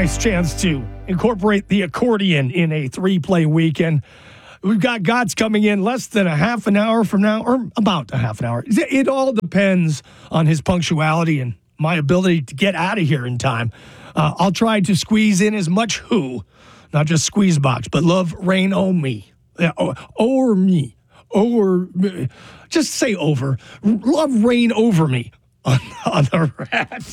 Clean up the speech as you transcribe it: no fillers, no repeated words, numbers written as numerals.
nice chance to incorporate the accordion in a 3-play weekend. We've got Gods coming in less than a half an hour from now, or about a half an hour. It all depends on his punctuality and my ability to get out of here in time. I'll try to squeeze in as much who, not just squeeze box, but love, rain, me. Over me. Over, just say over. Love, rain over me on the Rats.